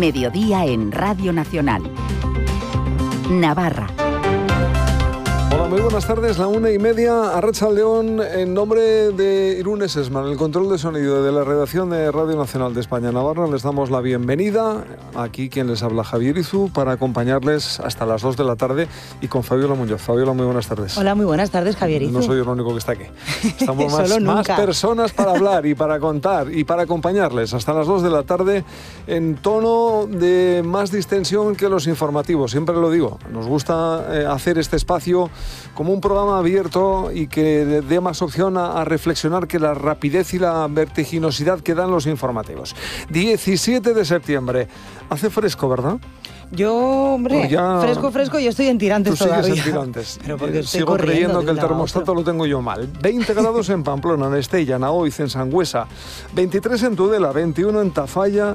Mediodía en Radio Nacional. Navarra. Hola, muy buenas tardes, la 1:30, Arratsaldeon, en nombre de Irune Sesman, el control de sonido de la redacción de Radio Nacional de España Navarra, les damos la bienvenida. Aquí quien les habla, Javier Izu, para acompañarles hasta las 2 de la tarde y con Fabiola Muñoz. Fabiola, muy buenas tardes. Hola, muy buenas tardes, Javier Izu. No soy el único que está aquí. Estamos más personas para hablar y para contar y para acompañarles hasta las 2 de la tarde en tono de más distensión que los informativos. Siempre lo digo, nos gusta hacer este espacio como un programa abierto y que dé más opción a reflexionar que la rapidez y la vertiginosidad que dan los informativos. 17 de septiembre. Hace fresco, ¿verdad? Yo, hombre, fresco, yo estoy en tirantes todavía. Tú sigues en tirantes. Pero porque sigo creyendo que el termostato lo tengo yo mal. 20 grados en Pamplona, en Estella, en Aoiz, en Sangüesa, 23 en Tudela, 21 en Tafalla,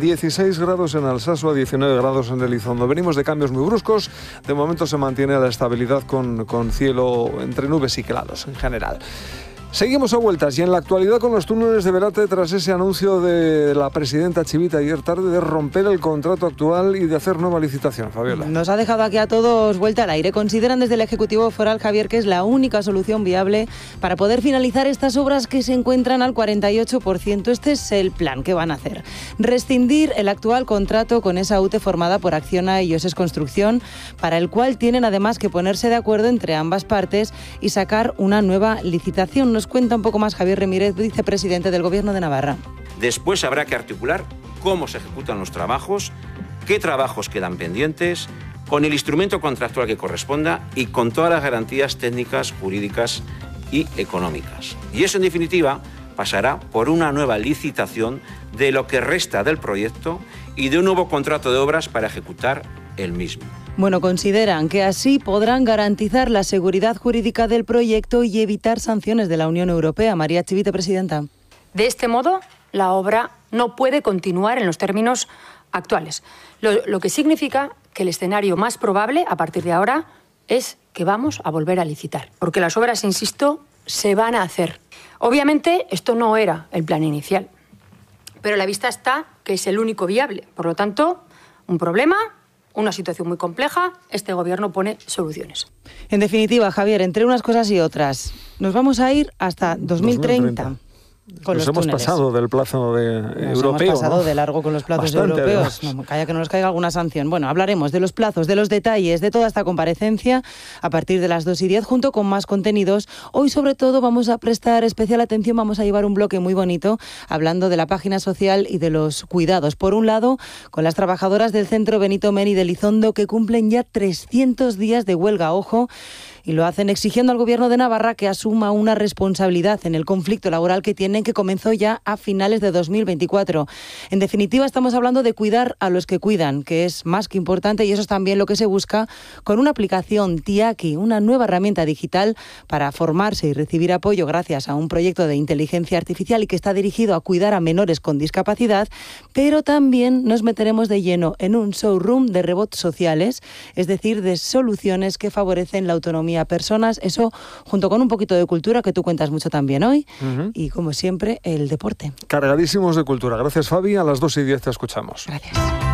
16 grados en Alsasua, 19 grados en Elizondo. Venimos de cambios muy bruscos. De momento se mantiene la estabilidad con cielo entre nubes y claros en general. Seguimos a vueltas y en la actualidad con los túneles de Berate tras ese anuncio de la presidenta Chivite ayer tarde de romper el contrato actual y de hacer nueva licitación. Fabiola. Nos ha dejado aquí a todos vuelta al aire. Consideran desde el Ejecutivo Foral, Javier, que es la única solución viable para poder finalizar estas obras que se encuentran al 48%. Este es el plan que van a hacer. Rescindir el actual contrato con esa UTE formada por Acciona y Oses Construcción, para el cual tienen además que ponerse de acuerdo entre ambas partes y sacar una nueva licitación. Nos cuenta un poco más Javier Remírez, vicepresidente del Gobierno de Navarra. Después habrá que articular cómo se ejecutan los trabajos, qué trabajos quedan pendientes, con el instrumento contractual que corresponda y con todas las garantías técnicas, jurídicas y económicas. Y eso, en definitiva, pasará por una nueva licitación de lo que resta del proyecto y de un nuevo contrato de obras para ejecutar el mismo. Bueno, consideran que así podrán garantizar la seguridad jurídica del proyecto y evitar sanciones de la Unión Europea. María Chivite, presidenta. De este modo, la obra no puede continuar en los términos actuales, lo que significa que el escenario más probable a partir de ahora es que vamos a volver a licitar, porque las obras, insisto, se van a hacer. Obviamente, esto no era el plan inicial, pero a la vista está que es el único viable. Por lo tanto, un problema, una situación muy compleja, este gobierno pone soluciones. En definitiva, Javier, entre unas cosas y otras, nos vamos a ir hasta 2030. Nos hemos pasado del plazo europeo. Nos hemos pasado, ¿no? De largo con los plazos Bastante, europeos. No, calla que no nos caiga alguna sanción. Bueno, hablaremos de los plazos, de los detalles, de toda esta comparecencia a partir de las 2:10, junto con más contenidos. Hoy, sobre todo, vamos a prestar especial atención, vamos a llevar un bloque muy bonito hablando de la página social y de los cuidados. Por un lado, con las trabajadoras del Centro Benito Meri de Elizondo, que cumplen ya 300 días de huelga, ojo, y lo hacen exigiendo al Gobierno de Navarra que asuma una responsabilidad en el conflicto laboral que tienen, que comenzó ya a finales de 2024. En definitiva, estamos hablando de cuidar a los que cuidan, que es más que importante, y eso es también lo que se busca con una aplicación Tiaki, una nueva herramienta digital para formarse y recibir apoyo gracias a un proyecto de inteligencia artificial y que está dirigido a cuidar a menores con discapacidad, pero también nos meteremos de lleno en un showroom de robots sociales, es decir, de soluciones que favorecen la autonomía a personas, eso junto con un poquito de cultura que tú cuentas mucho también hoy, y como siempre el deporte. Cargadísimos de cultura. Gracias, Fabi. A las 2:10 te escuchamos. Gracias.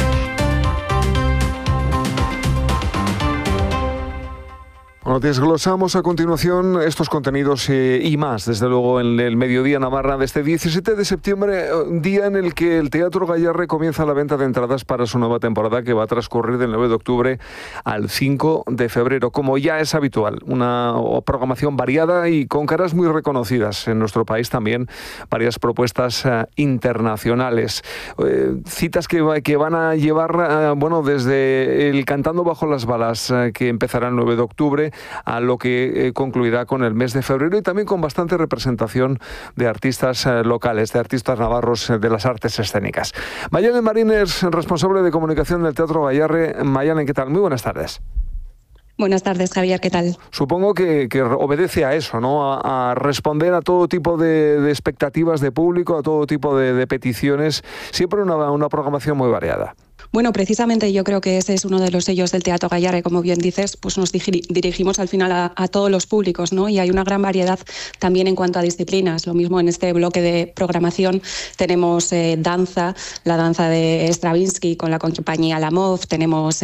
Bueno, desglosamos a continuación estos contenidos y más, desde luego, en el Mediodía Navarra de este 17 de septiembre, día en el que el Teatro Gayarre comienza la venta de entradas para su nueva temporada, que va a transcurrir del 9 de octubre al 5 de febrero, como ya es habitual. Una programación variada y con caras muy reconocidas en nuestro país también, varias propuestas internacionales. Citas que van a llevar, desde el Cantando bajo las balas, que empezará el 9 de octubre, a lo que concluirá con el mes de febrero, y también con bastante representación de artistas locales, de artistas navarros de las artes escénicas. Mayalen Marín es responsable de comunicación del Teatro Gayarre. Mayalen, ¿qué tal? Muy buenas tardes. Buenas tardes, Javier, ¿qué tal? Supongo que obedece a eso, ¿no? A responder a todo tipo de expectativas de público, a todo tipo de peticiones, siempre una programación muy variada. Bueno, precisamente yo creo que ese es uno de los sellos del Teatro Gayarre, como bien dices, pues nos dirigimos al final a todos los públicos, ¿no? Y hay una gran variedad también en cuanto a disciplinas. Lo mismo en este bloque de programación tenemos danza, la danza de Stravinsky con la compañía Lamov, tenemos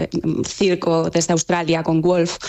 circo desde Australia con Wolf,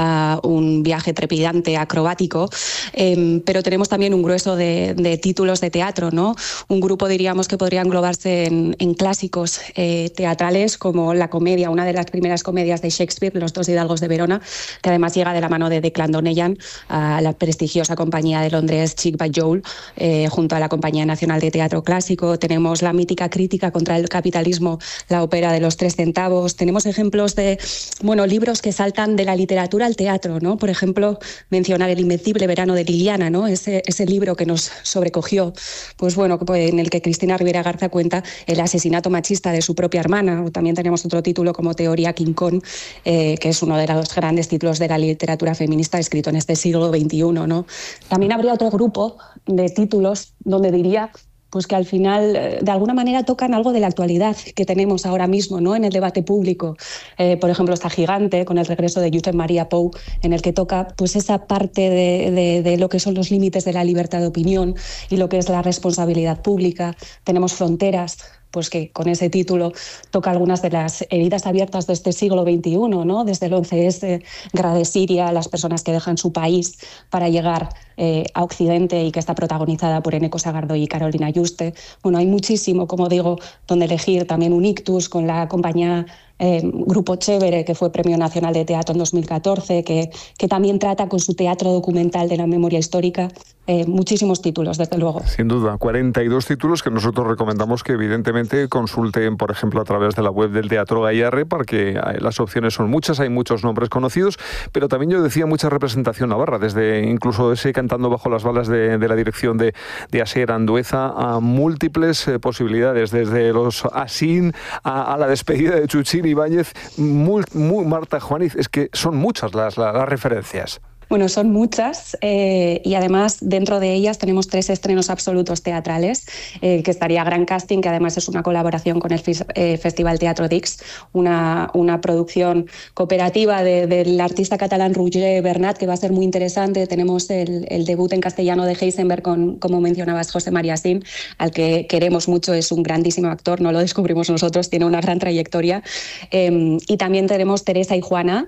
un viaje trepidante acrobático, pero tenemos también un grueso de títulos de teatro, ¿no? Un grupo, diríamos, que podría englobarse en clásicos teatrales como la comedia, una de las primeras comedias de Shakespeare, Los dos hidalgos de Verona, que además llega de la mano de Declan Donnellan, a la prestigiosa compañía de Londres Chick by Joel, junto a la Compañía Nacional de Teatro Clásico. Tenemos la mítica Crítica contra el capitalismo, la ópera de los 3 centavos. Tenemos ejemplos de libros que saltan de la literatura al teatro, ¿no? Por ejemplo, mencionar El invencible verano de Liliana, ¿no? Ese libro que nos sobrecogió, en el que Cristina Rivera Garza cuenta el asesinato machista de su propia hermana. O también tenemos otro título como Teoría King Kong, que es uno de los grandes títulos de la literatura feminista escrito en este siglo XXI, ¿no? También habría otro grupo de títulos donde diría pues que al final, de alguna manera, tocan algo de la actualidad que tenemos ahora mismo, ¿no? En el debate público. Por ejemplo, está Gigante, con el regreso de Josep Maria Pou, en el que toca pues esa parte de lo que son los límites de la libertad de opinión y lo que es la responsabilidad pública. Tenemos Fronteras, pues que con ese título toca algunas de las heridas abiertas de este siglo XXI, ¿no? Desde el 11S, Guerra de Siria, las personas que dejan su país para llegar a Occidente y que está protagonizada por Eneko Sagardoy y Carolina Yuste. Bueno, hay muchísimo, como digo, donde elegir. También un ictus con la compañía Grupo Chévere, que fue Premio Nacional de Teatro en 2014, que también trata con su teatro documental de la memoria histórica. Muchísimos títulos, desde luego. Sin duda, 42 títulos que nosotros recomendamos que evidentemente consulten, por ejemplo, a través de la web del Teatro Gayarre, porque las opciones son muchas, hay muchos nombres conocidos, pero también yo decía mucha representación navarra, desde incluso ese Cantando bajo las balas de la dirección de Asier Andueza, a múltiples posibilidades, desde los Asín a la despedida de Chuchín Ibáñez, Marta Juaniz, es que son muchas las referencias. Bueno, son muchas y además dentro de ellas tenemos 3 estrenos absolutos teatrales, que estaría Gran Casting, que además es una colaboración con el Festival Teatro Dix, una producción cooperativa del artista catalán Roger Bernat, que va a ser muy interesante. Tenemos el debut en castellano de Heisenberg con, como mencionabas, José María Sin, al que queremos mucho, es un grandísimo actor, no lo descubrimos nosotros, tiene una gran trayectoria. Y también tenemos Teresa y Juana,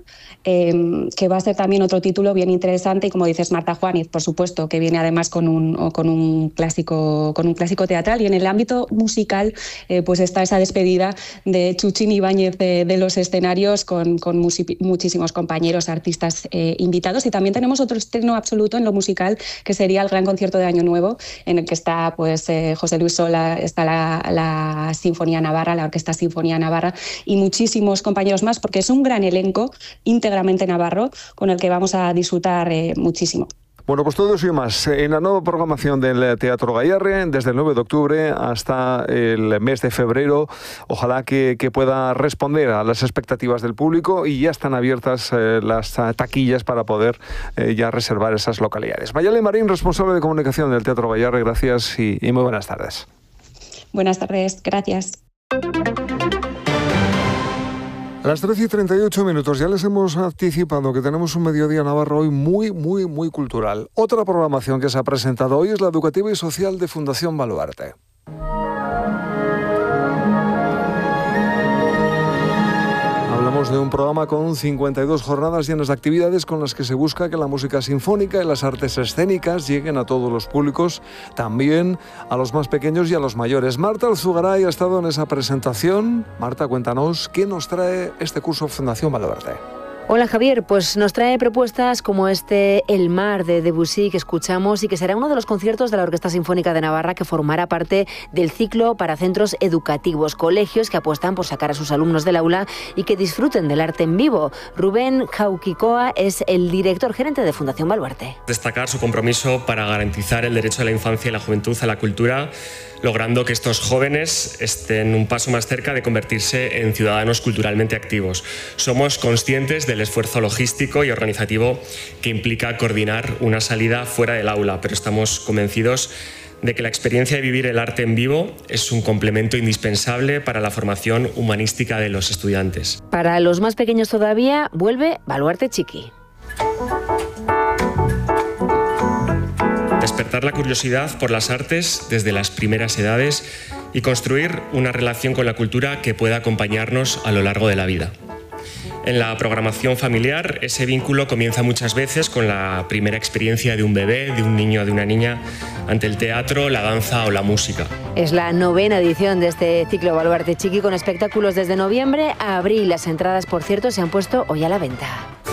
que va a ser también otro título bien interesante, y como dices, Marta Juaniz, por supuesto, que viene además con un clásico teatral. Y en el ámbito musical pues está esa despedida de Chuchín Ibáñez de los escenarios con muchísimos compañeros, artistas invitados. Y también tenemos otro estreno absoluto en lo musical, que sería el Gran Concierto de Año Nuevo, en el que está pues José Luis Sola, está la Sinfonía Navarra, la Orquesta Sinfonía Navarra, y muchísimos compañeros más, porque es un gran elenco íntegramente navarro con el que vamos a disfrutar muchísimo. Bueno, pues todo eso y más en la nueva programación del Teatro Gayarre, desde el 9 de octubre hasta el mes de febrero. Ojalá que pueda responder a las expectativas del público, y ya están abiertas las taquillas para poder ya reservar esas localidades. Mayalen Marín, responsable de comunicación del Teatro Gayarre, gracias y muy buenas tardes. Buenas tardes, gracias. A las 13:38, ya les hemos anticipado que tenemos un mediodía navarro hoy muy cultural. Otra programación que se ha presentado hoy es la educativa y social de Fundación Baluarte. Hablamos de un programa con 52 jornadas llenas de actividades con las que se busca que la música sinfónica y las artes escénicas lleguen a todos los públicos, también a los más pequeños y a los mayores. Marta Alzugaray ha estado en esa presentación. Marta, cuéntanos, ¿qué nos trae este curso Fundación Baluarte? Hola Javier, pues nos trae propuestas como El Mar de Debussy que escuchamos, y que será uno de los conciertos de la Orquesta Sinfónica de Navarra, que formará parte del ciclo para centros educativos, colegios que apuestan por sacar a sus alumnos del aula y que disfruten del arte en vivo. Rubén Jauquicoa es el director gerente de Fundación Baluarte. Destacar su compromiso para garantizar el derecho de la infancia y la juventud a la cultura, logrando que estos jóvenes estén un paso más cerca de convertirse en ciudadanos culturalmente activos. Somos conscientes del esfuerzo logístico y organizativo que implica coordinar una salida fuera del aula, pero estamos convencidos de que la experiencia de vivir el arte en vivo es un complemento indispensable para la formación humanística de los estudiantes. Para los más pequeños todavía, vuelve Baluarte Chiqui. Despertar la curiosidad por las artes desde las primeras edades y construir una relación con la cultura que pueda acompañarnos a lo largo de la vida. En la programación familiar, ese vínculo comienza muchas veces con la primera experiencia de un bebé, de un niño o de una niña ante el teatro, la danza o la música. Es la 9ª edición de este ciclo Baluarte Chiqui, con espectáculos desde noviembre a abril. Las entradas, por cierto, se han puesto hoy a la venta.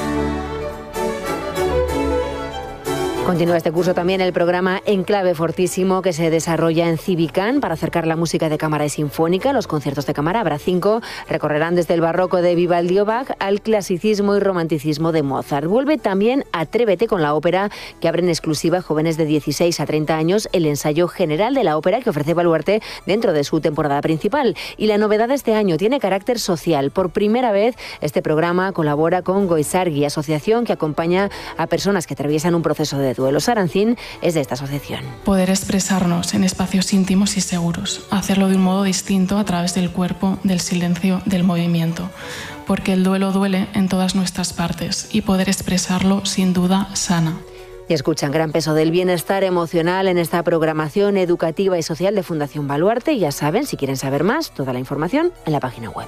Continúa este curso también el programa Enclave Fortísimo, que se desarrolla en Civicán para acercar la música de cámara y sinfónica. Los conciertos de cámara, habrá 5, recorrerán desde el barroco de Vivaldi o Bach al clasicismo y romanticismo de Mozart. Vuelve también Atrévete con la ópera, que abre en exclusiva a jóvenes de 16 a 30 años el ensayo general de la ópera que ofrece Baluarte dentro de su temporada principal. Y la novedad de este año tiene carácter social. Por primera vez, este programa colabora con Goizargi, asociación que acompaña a personas que atraviesan un proceso de duelo. Sarancín es de esta asociación. Poder expresarnos en espacios íntimos y seguros, hacerlo de un modo distinto a través del cuerpo, del silencio, del movimiento, porque el duelo duele en todas nuestras partes y poder expresarlo sin duda sana. Y escuchan gran peso del bienestar emocional en esta programación educativa y social de Fundación Baluarte. Y ya saben, si quieren saber más, toda la información en la página web.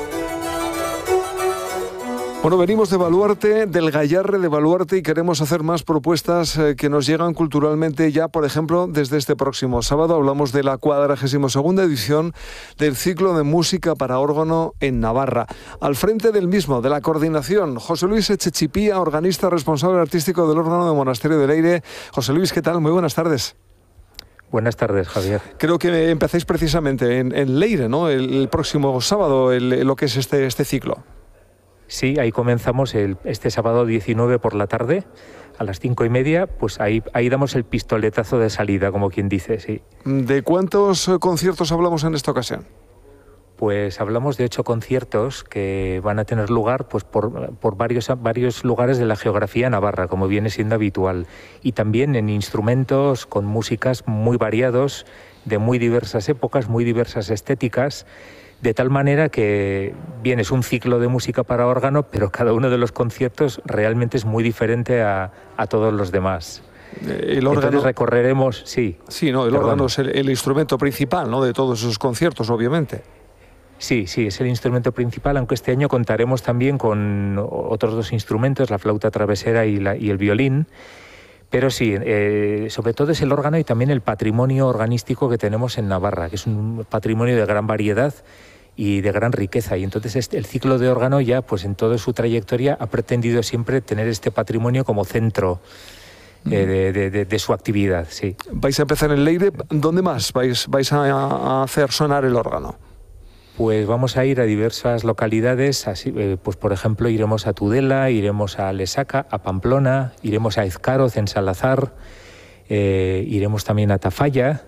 Bueno, venimos de Baluarte, del Gayarre de Baluarte, y queremos hacer más propuestas que nos llegan culturalmente ya. Por ejemplo, desde este próximo sábado hablamos de la 42ª edición del ciclo de música para órgano en Navarra. Al frente del mismo, de la coordinación, José Luis Echechipía, organista responsable artístico del órgano de Monasterio de Leire. José Luis, ¿qué tal? Muy buenas tardes. Buenas tardes, Javier. Creo que empezáis precisamente en Leire, ¿no? El próximo sábado, lo que es este ciclo. Sí, ahí comenzamos este sábado 19 por la tarde, a las 5:30, pues ahí damos el pistoletazo de salida, como quien dice, sí. ¿De cuántos conciertos hablamos en esta ocasión? Pues hablamos de 8 conciertos que van a tener lugar pues por varios lugares de la geografía navarra, como viene siendo habitual, y también en instrumentos con músicas muy variados, de muy diversas épocas, muy diversas estéticas. De tal manera que, bien, es un ciclo de música para órgano, pero cada uno de los conciertos realmente es muy diferente a todos los demás. El órgano... Entonces recorreremos, sí. Sí, no, el órgano es el instrumento principal, ¿no?, de todos esos conciertos, obviamente. Sí, es el instrumento principal, aunque este año contaremos también con otros 2 instrumentos, la flauta travesera y el violín. Pero sí, sobre todo es el órgano y también el patrimonio organístico que tenemos en Navarra, que es un patrimonio de gran variedad y de gran riqueza. Y entonces el ciclo de órgano ya, pues en toda su trayectoria, ha pretendido siempre tener este patrimonio como centro de su actividad. Sí. Vais a empezar en Leire. ¿Dónde más vais a hacer sonar el órgano? Pues vamos a ir a diversas localidades, así, pues por ejemplo iremos a Tudela, iremos a Lesaca, a Pamplona, iremos a Ezcaroz, en Salazar, iremos también a Tafalla,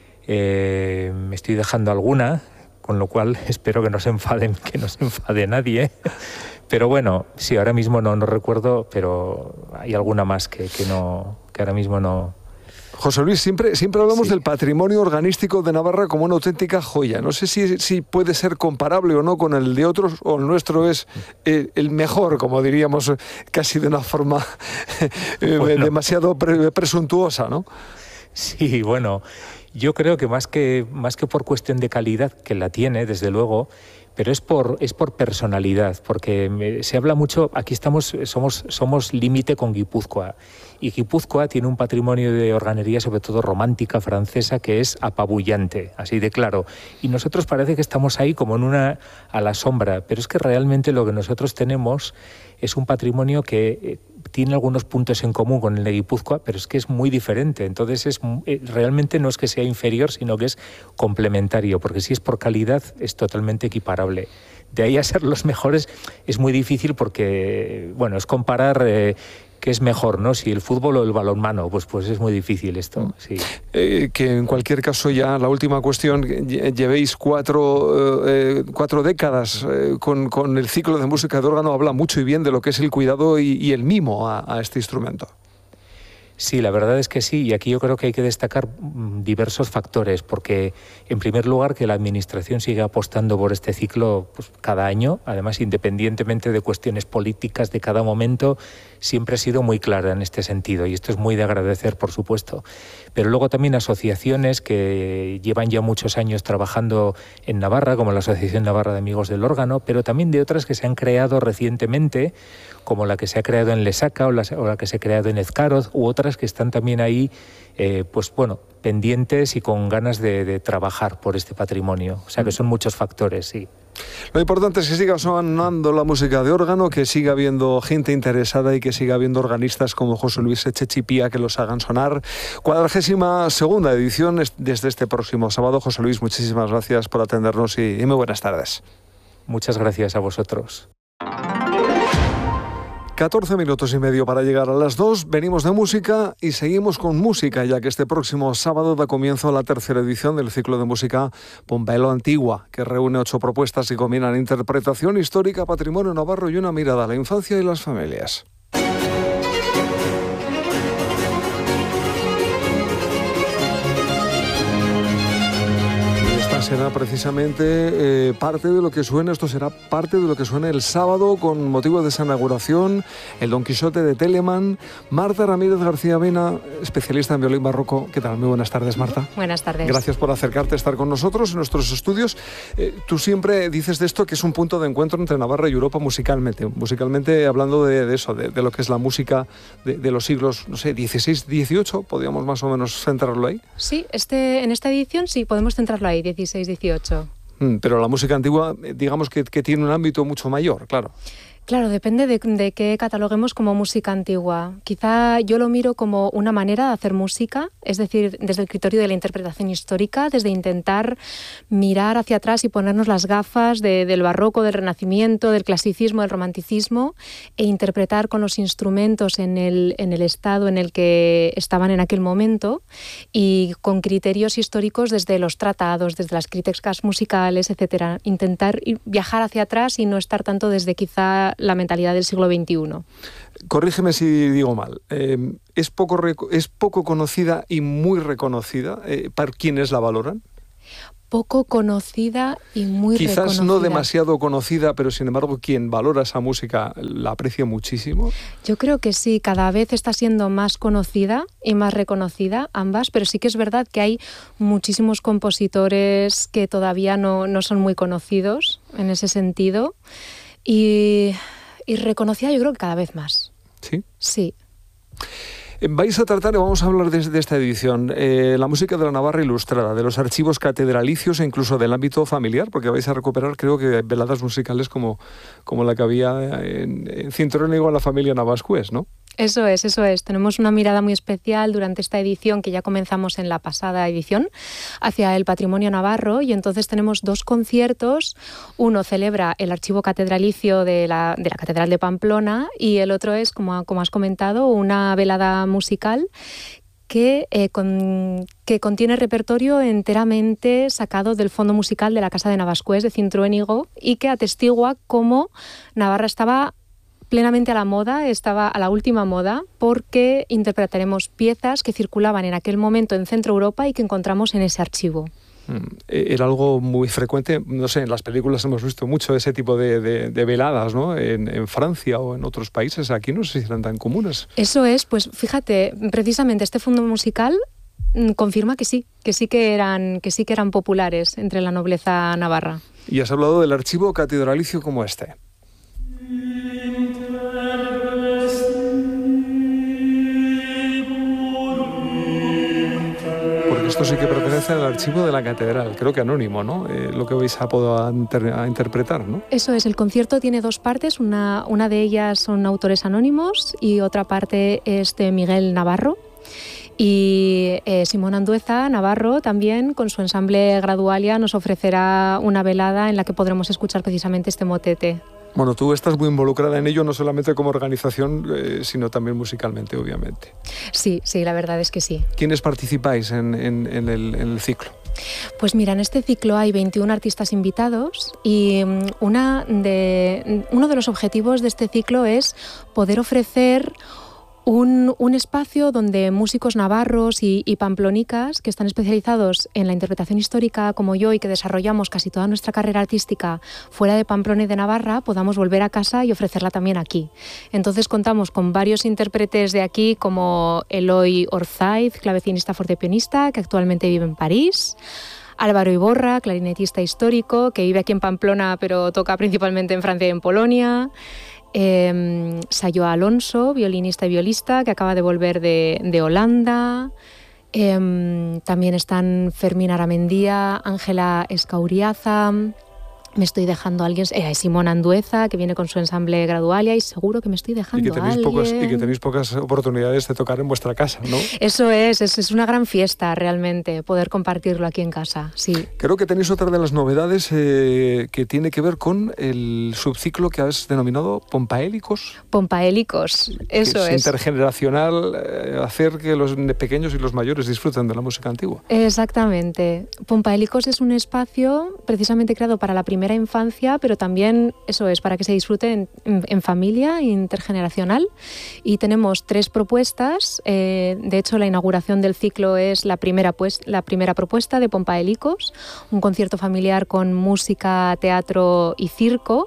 me estoy dejando alguna, con lo cual espero que no se enfade nadie, pero bueno, sí, ahora mismo no recuerdo, pero hay alguna más que ahora mismo no... José Luis, siempre hablamos del patrimonio organístico de Navarra como una auténtica joya. No sé si puede ser comparable o no con el de otros, o el nuestro es el mejor, como diríamos, casi de una forma demasiado presuntuosa, ¿no? Sí, bueno, yo creo que más que por cuestión de calidad, que la tiene, desde luego, pero es por personalidad, porque se habla mucho, aquí somos límite con Guipúzcoa, y Guipúzcoa tiene un patrimonio de organería, sobre todo romántica, francesa, que es apabullante, así de claro, y nosotros parece que estamos ahí como a la sombra, pero es que realmente lo que nosotros tenemos es un patrimonio que tiene algunos puntos en común con el de Guipúzcoa, pero es que es muy diferente, entonces realmente no es que sea inferior, sino que es complementario, porque si es por calidad es totalmente equiparable. De ahí a ser los mejores es muy difícil porque, bueno, es comparar qué es mejor, ¿no? Si el fútbol o el balonmano, pues es muy difícil esto, sí. Que en cualquier caso, ya la última cuestión, llevéis cuatro décadas con el ciclo de música de órgano, habla mucho y bien de lo que es el cuidado y el mimo a este instrumento. Sí, la verdad es que sí, y aquí yo creo que hay que destacar diversos factores, porque en primer lugar que la Administración sigue apostando por este ciclo pues, cada año, además independientemente de cuestiones políticas de cada momento, siempre ha sido muy clara en este sentido, y esto es muy de agradecer, por supuesto. Pero luego también asociaciones que llevan ya muchos años trabajando en Navarra, como la Asociación Navarra de Amigos del Órgano, pero también de otras que se han creado recientemente, como la que se ha creado en Lesaca o la que se ha creado en Ezcaroz, u otras que están también ahí, pues bueno, pendientes y con ganas de trabajar por este patrimonio. O sea que son muchos factores, sí. Lo importante es que siga sonando la música de órgano, que siga habiendo gente interesada y que siga habiendo organistas como José Luis Echechipía que los hagan sonar. 42ª edición desde este próximo sábado. José Luis, muchísimas gracias por atendernos y muy buenas tardes. Muchas gracias a vosotros. 14 minutos y medio para llegar a las 2. Venimos de música y seguimos con música, ya que este próximo sábado da comienzo la tercera edición del ciclo de música Pompelo Antigua, que reúne 8 propuestas y combinan interpretación histórica, patrimonio navarro y una mirada a la infancia y las familias. Será precisamente parte de lo que suene, esto será parte de lo que suene el sábado con motivo de esa inauguración, el Don Quijote de Telemann. Marta Ramírez García Mena, especialista en violín barroco. ¿Qué tal? Muy buenas tardes, Marta. Buenas tardes. Gracias por acercarte a estar con nosotros en nuestros estudios. Tú siempre dices de esto que es un punto de encuentro entre Navarra y Europa musicalmente hablando de eso, de lo que es la música de los siglos, no sé, 16, 18, podríamos más o menos centrarlo ahí. Sí, en esta edición sí, podemos centrarlo ahí, 16, 18. Pero la música antigua, digamos que tiene un ámbito mucho mayor, claro. Claro, depende de qué cataloguemos como música antigua. Quizá yo lo miro como una manera de hacer música, es decir, desde el criterio de la interpretación histórica, desde intentar mirar hacia atrás y ponernos las gafas del barroco, del renacimiento, del clasicismo, del romanticismo, e interpretar con los instrumentos en el estado en el que estaban en aquel momento, y con criterios históricos desde los tratados, desde las críticas musicales, etcétera. Intentar viajar hacia atrás y no estar tanto desde quizá la mentalidad del siglo XXI. Corrígeme si digo mal. ¿Es poco conocida y muy reconocida para quienes la valoran? Poco conocida y muy reconocida. Quizás no demasiado conocida, pero sin embargo quien valora esa música la aprecia muchísimo. Yo creo que sí, cada vez está siendo más conocida y más reconocida ambas, pero sí que es verdad que hay muchísimos compositores que todavía no son muy conocidos en ese sentido. Y reconocida yo creo que cada vez más. ¿Sí? Sí. Vais a tratar, vamos a hablar de esta edición, la música de la Navarra ilustrada, de los archivos catedralicios e incluso del ámbito familiar, porque vais a recuperar, creo que, veladas musicales como la que había en Cintruénigo en la familia Navascués, ¿no? Eso es. Tenemos una mirada muy especial durante esta edición, que ya comenzamos en la pasada edición, hacia el patrimonio navarro, y entonces tenemos 2 conciertos. Uno celebra el archivo catedralicio de la Catedral de Pamplona, y el otro es, como has comentado, una velada musical que contiene repertorio enteramente sacado del fondo musical de la Casa de Navascués de Cintruénigo, y que atestigua cómo Navarra estaba plenamente a la moda, estaba a la última moda, porque interpretaremos piezas que circulaban en aquel momento en Centro Europa y que encontramos en ese archivo. Era algo muy frecuente, no sé, en las películas hemos visto mucho ese tipo de veladas, ¿no? En Francia o en otros países, aquí no sé si eran tan comunes. Eso es, pues fíjate, precisamente este fondo musical confirma que sí que eran populares entre la nobleza navarra. Y has hablado del archivo catedralicio como este. Porque esto sí que pertenece al archivo de la catedral, creo que anónimo, ¿no? Lo que vais a interpretar, ¿no? Eso es, el concierto tiene 2 partes, una de ellas son autores anónimos y otra parte es de Miguel Navarro. Y Simón Andueza, Navarro, también con su ensamble Gradualia nos ofrecerá una velada en la que podremos escuchar precisamente este motete. Bueno, tú estás muy involucrada en ello, no solamente como organización, sino también musicalmente, obviamente. Sí, la verdad es que sí. ¿Quiénes participáis en el ciclo? Pues mira, en este ciclo hay 21 artistas invitados, y uno de los objetivos de este ciclo es poder ofrecer Un espacio donde músicos navarros y pamplónicas que están especializados en la interpretación histórica como yo y que desarrollamos casi toda nuestra carrera artística fuera de Pamplona y de Navarra, podamos volver a casa y ofrecerla también aquí. Entonces contamos con varios intérpretes de aquí como Eloy Orzaiz, clavecinista fortepianista, que actualmente vive en París, Álvaro Iborra, clarinetista histórico, que vive aquí en Pamplona pero toca principalmente en Francia y en Polonia, Sayo Alonso, violinista y violista, que acaba de volver de Holanda. También están Fermín Aramendía, Ángela Escauriaza. Me estoy dejando a alguien, Simón Andueza, que viene con su ensamble Gradualia, y seguro que me estoy dejando a alguien. Y que tenéis pocas oportunidades de tocar en vuestra casa, ¿no? Eso es una gran fiesta realmente, poder compartirlo aquí en casa, sí. Creo que tenéis otra de las novedades que tiene que ver con el subciclo que has denominado Pompaélicos. Pompaélicos, eso es. Intergeneracional, hacer que los pequeños y los mayores disfruten de la música antigua. Exactamente. Pompaélicos es un espacio precisamente creado para la primera infancia, pero también eso es para que se disfrute en familia, intergeneracional, y tenemos 3 propuestas. De hecho, la inauguración del ciclo es la primera propuesta de Pompaélicos, un concierto familiar con música, teatro y circo,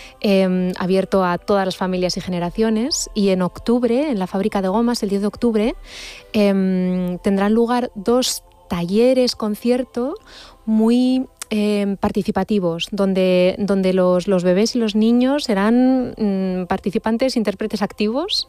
abierto a todas las familias y generaciones. Y en octubre, en la Fábrica de Gomas, el 10 de octubre, tendrán lugar 2 talleres concierto muy participativos, donde los bebés y los niños serán participantes, intérpretes activos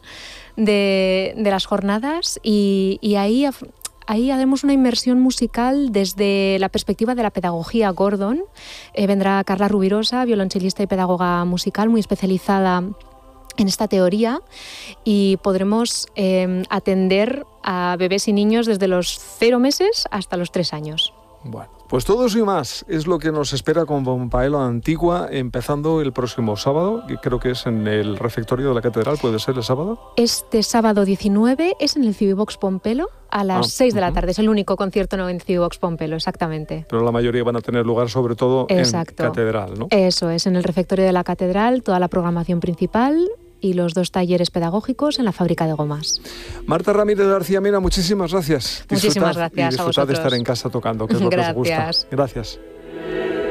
de las jornadas, y ahí haremos una inmersión musical desde la perspectiva de la pedagogía Gordon. Vendrá Carla Rubirosa, violonchelista y pedagoga musical muy especializada en esta teoría, y podremos atender a bebés y niños desde los 0 meses hasta los 3 años. Bueno, pues todo eso y más es lo que nos espera con Pompaelo Antigua, empezando el próximo sábado, que creo que es en el refectorio de la Catedral. ¿Puede ser el sábado? Este sábado 19 es en el Civivox Pompelo a las 6 de la tarde. Es el único concierto no en Civivox Pompelo, exactamente. Pero la mayoría van a tener lugar sobre todo en Catedral, ¿no? Eso es, en el refectorio de la Catedral, toda la programación principal y los 2 talleres pedagógicos en la Fábrica de Gomas. Marta Ramírez García Mena, muchísimas gracias. Muchísimas gracias a vosotros. De estar en casa tocando, que es lo que os gusta. Gracias.